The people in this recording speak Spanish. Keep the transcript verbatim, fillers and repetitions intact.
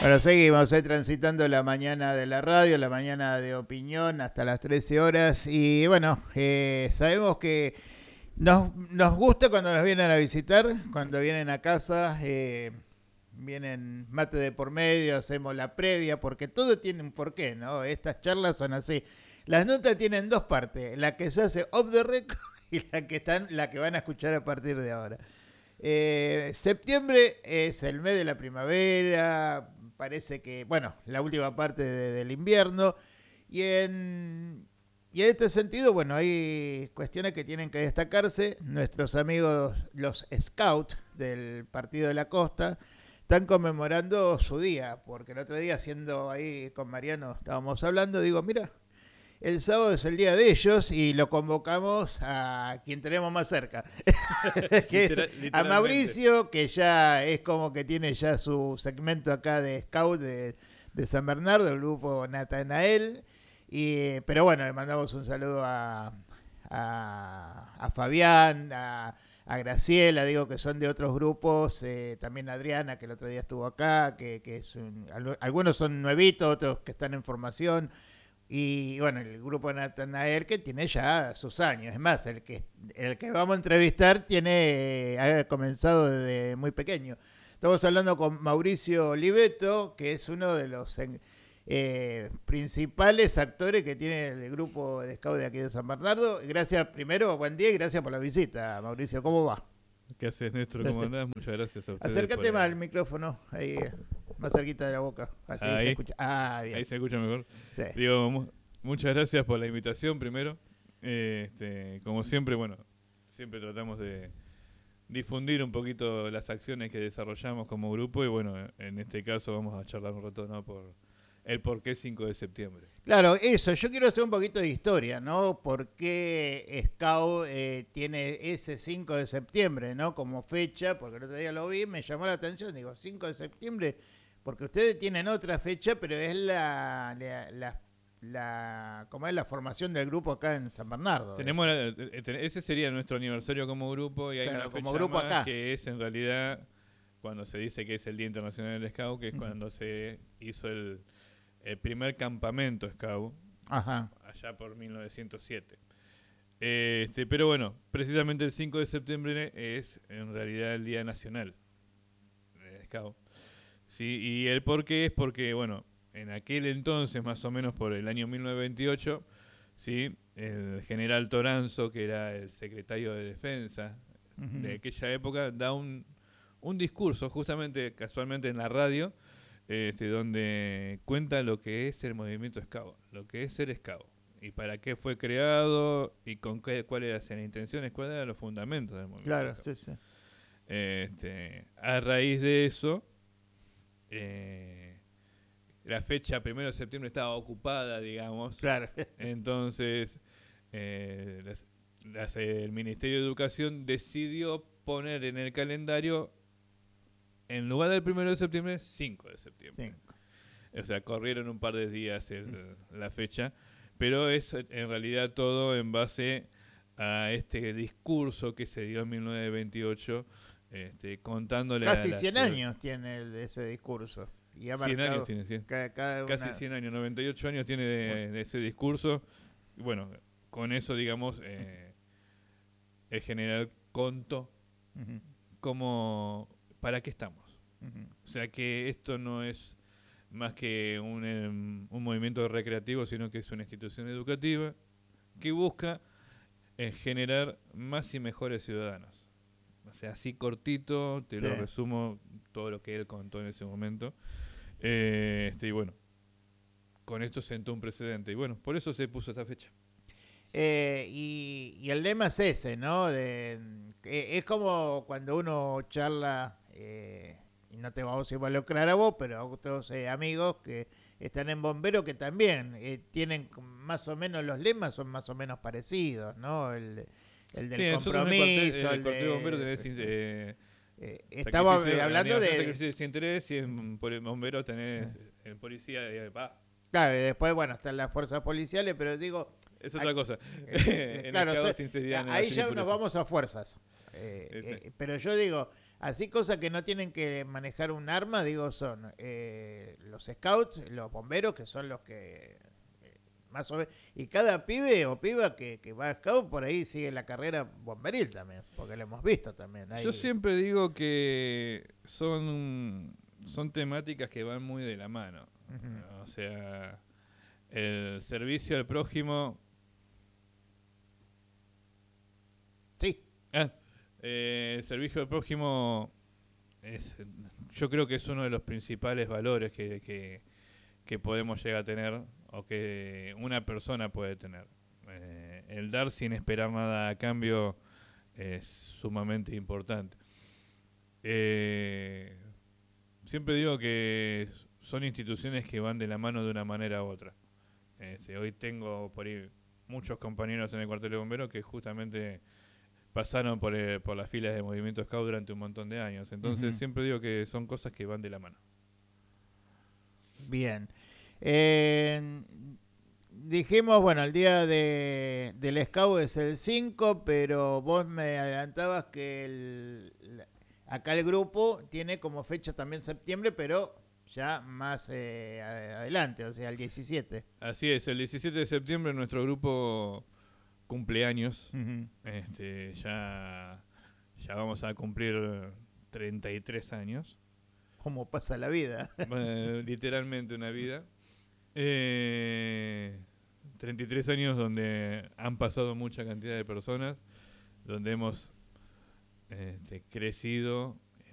Bueno, seguimos eh, transitando la mañana de la radio, la mañana de opinión hasta las trece horas y bueno, eh, sabemos que nos, nos gusta cuando nos vienen a visitar, cuando vienen a casa, eh, vienen mate de por medio, hacemos la previa, porque todo tiene un porqué, ¿no? Estas charlas son así. Las notas tienen dos partes, la que se hace off the record y la que, están, la que van a escuchar a partir de ahora. Eh, septiembre es el mes de la primavera, parece que, bueno, la última parte de, del invierno, y en, y en este sentido, bueno, hay cuestiones que tienen que destacarse. Nuestros amigos, los Scouts del Partido de la Costa, están conmemorando su día, porque el otro día, haciendo ahí con Mariano, estábamos hablando, digo, mira, el sábado es el día de ellos y lo convocamos a quien tenemos más cerca, que es a Mauricio, que ya es como que tiene ya su segmento acá de Scout de, de San Bernardo, del grupo Natanael, y, pero bueno, le mandamos un saludo a, a, a Fabián, a, a Graciela, digo que son de otros grupos, eh, también Adriana, que el otro día estuvo acá, que, que es un, algunos son nuevitos, otros que están en formación. Y bueno, el grupo Natanael, que tiene ya sus años. Es más, el que, el que vamos a entrevistar tiene ha comenzado desde muy pequeño. Estamos hablando con Mauricio Oliveto, que es uno de los eh, principales actores que tiene el grupo de Scout de aquí de San Bernardo. Gracias, primero, buen día y gracias por la visita, Mauricio. ¿Cómo va? ¿Qué haces, Néstor? ¿Cómo andás? Muchas gracias a ustedes. Acércate por... más al micrófono, ahí más cerquita de la boca. Así ahí. se escucha. Ah, bien. Ahí se escucha mejor. Sí. Digo, mu- muchas gracias por la invitación primero. Eh, este, como siempre, bueno, siempre tratamos de difundir un poquito las acciones que desarrollamos como grupo y bueno, en este caso vamos a charlar un rato, ¿no? Por el por qué cinco de septiembre. Claro, eso, yo quiero hacer un poquito de historia, ¿no? ¿Por qué Scout eh, tiene ese cinco de septiembre, ¿no? Como fecha, porque el otro día lo vi, me llamó la atención, digo, cinco de septiembre, porque ustedes tienen otra fecha, pero es la, la, la, la ¿cómo es la formación del grupo acá en San Bernardo? Tenemos la, ese sería nuestro aniversario como grupo y hay claro, una fecha como grupo más acá. que es en realidad cuando se dice que es el Día Internacional del Scout, que es uh-huh. cuando se hizo el el primer campamento Scout, Ajá. allá por mil novecientos siete. Este, pero bueno, precisamente el cinco de septiembre es en realidad el Día Nacional de Scout. ¿Sí? Y el por qué es porque, bueno, en aquel entonces, más o menos por el año mil novecientos veintiocho, ¿sí? El general Toranzo, que era el secretario de Defensa uh-huh. de aquella época, da un, un discurso, justamente, casualmente en la radio, Este, donde cuenta lo que es el movimiento Scout, lo que es ser Scout, y para qué fue creado, y con qué, cuáles eran las intenciones, cuáles eran los fundamentos del movimiento Claro, Scout. sí, sí. Este, a raíz de eso, eh, la fecha primero de septiembre estaba ocupada, digamos. Claro. Entonces, eh, las, las, el Ministerio de Educación decidió poner en el calendario, en lugar del primero de septiembre, cinco de septiembre. Cinco. O sea, corrieron un par de días el, la fecha, pero es en realidad todo en base a este discurso que se dio en mil novecientos veintiocho, este, contándole Casi a la cien ciudad. años tiene el, ese discurso. Y ha cien años tiene, cien. Cada, cada Casi una... cien años, noventa y ocho años tiene de, bueno. de ese discurso. Y bueno, con eso, digamos, eh, el general contó uh-huh. cómo, para qué estamos. Uh-huh. O sea que esto no es más que un, um, un movimiento recreativo, sino que es una institución educativa que busca eh, generar más y mejores ciudadanos. O sea, así cortito, te sí. lo resumo todo lo que él contó en ese momento. Eh, este, y bueno, con esto sentó un precedente. Y bueno, por eso se puso esta fecha. Eh, y, y el lema es ese, ¿no? De, eh, es como cuando uno charla... Eh, y no te vamos a involucrar a vos, pero a otros eh, amigos que están en bomberos que también eh, tienen más o menos los lemas, son más o menos parecidos, ¿no? El, el del sí, compromiso, el, el, el de... bombero tenés, eh, eh, estaba hablando de... Sin interés, y en, por el bombero tenés eh. el policía y va. Claro, y después, bueno, están las fuerzas policiales, pero digo... Es otra hay, cosa. Eh, claro, o sea, ahí ya nos vamos a fuerzas. Eh, eh, pero yo digo... Así cosas que no tienen que manejar un arma, digo, son eh, los scouts, los bomberos, que son los que eh, más o menos, y cada pibe o piba que, que va a scout por ahí sigue la carrera bomberil también, porque lo hemos visto también. Hay... Yo siempre digo que son, son temáticas que van muy de la mano. Uh-huh. O sea, el servicio al prójimo... Sí. Ah, eh, el servicio al prójimo es, yo creo que es uno de los principales valores que, que, que podemos llegar a tener o que una persona puede tener. Eh, el dar sin esperar nada a cambio es sumamente importante. Eh, siempre digo que son instituciones que van de la mano de una manera u otra. Este, hoy tengo por ahí muchos compañeros en el cuartel de bomberos que justamente pasaron por, eh, por las filas de Movimiento Scout durante un montón de años. Entonces uh-huh. siempre digo que son cosas que van de la mano. Bien. Eh, dijimos, bueno, el día de, del Scout es el cinco, pero vos me adelantabas que el, acá el grupo tiene como fecha también septiembre, pero ya más eh, adelante, o sea, el diecisiete. Así es, el diecisiete de septiembre nuestro grupo... cumpleaños, uh-huh. este, ya, ya vamos a cumplir treinta y tres años. ¿Cómo pasa la vida? Bueno, literalmente una vida. Eh, treinta y tres años donde han pasado mucha cantidad de personas, donde hemos este, crecido